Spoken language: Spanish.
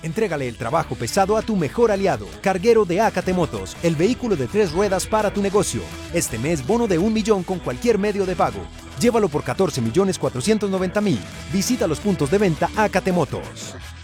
Entrégale el trabajo pesado a tu mejor aliado, Carguero de AKT Motos, el vehículo de 3 ruedas para tu negocio. Este mes, bono de 1 millón con cualquier medio de pago. Llévalo por 14.490.000. Visita los puntos de venta AKT Motos.